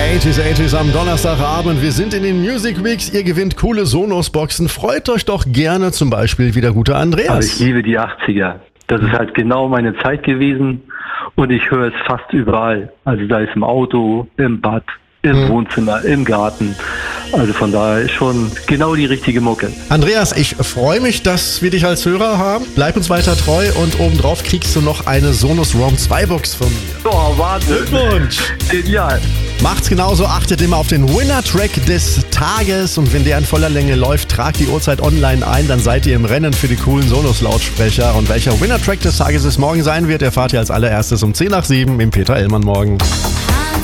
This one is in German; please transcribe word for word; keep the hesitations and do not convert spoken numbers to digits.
achtziger, achtziger am Donnerstagabend. Wir sind in den Music Weeks. Ihr gewinnt coole Sonos-Boxen. Freut euch doch gerne, zum Beispiel wie der gute Andreas. Also ich liebe die achtziger. Das ist halt genau meine Zeit gewesen und ich höre es fast überall. Also da ist im Auto, im Bad, im hm. Wohnzimmer, im Garten. Also von daher ist schon genau die richtige Mucke. Andreas, ich freue mich, dass wir dich als Hörer haben. Bleib uns weiter treu und obendrauf kriegst du noch eine Sonos Roam zwei Box von mir. Oh, Wahnsinn. Glückwunsch. Genial. Macht's genauso, achtet immer auf den Winner-Track des Tages und wenn der in voller Länge läuft, tragt die Uhrzeit online ein, dann seid ihr im Rennen für die coolen Sonos-Lautsprecher. Und welcher Winner-Track des Tages es morgen sein wird, erfahrt ihr als allererstes um zehn nach sieben im Peter Ellmann Morgen.